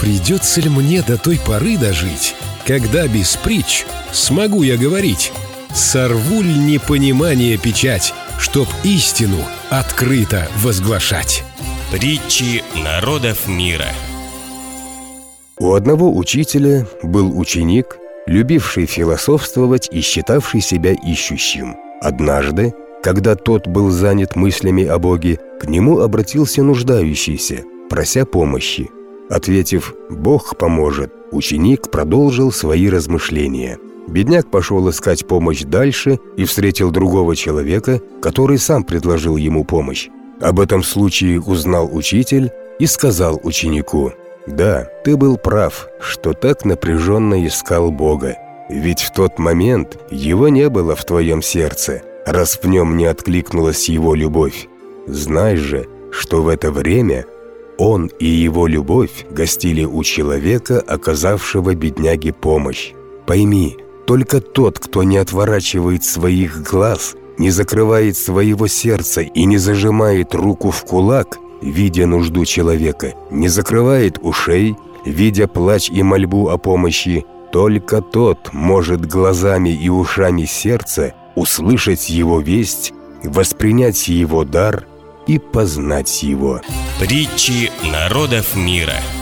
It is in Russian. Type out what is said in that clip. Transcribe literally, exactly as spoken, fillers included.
Придется ли мне до той поры дожить, когда без притч смогу я говорить? Сорву ль непонимание печать, чтоб истину открыто возглашать? Притчи народов мира. У одного учителя был ученик, любивший философствовать и считавший себя ищущим. Однажды, когда тот был занят мыслями о Боге, к нему обратился нуждающийся, прося помощи. Ответив «Бог поможет», ученик продолжил свои размышления. Бедняк пошел искать помощь дальше и встретил другого человека, который сам предложил ему помощь. Об этом случае узнал учитель и сказал ученику: «Да, ты был прав, что так напряженно искал Бога. Ведь в тот момент Его не было в твоем сердце, раз в нем не откликнулась Его любовь. Знай же, что в это время Он и Его любовь гостили у человека, оказавшего бедняге помощь. Пойми, только тот, кто не отворачивает своих глаз, не закрывает своего сердца и не зажимает руку в кулак, видя нужду человека, не закрывает ушей, видя плач и мольбу о помощи, только тот может глазами и ушами сердца услышать его весть, воспринять его дар и познать его». Притчи народов мира.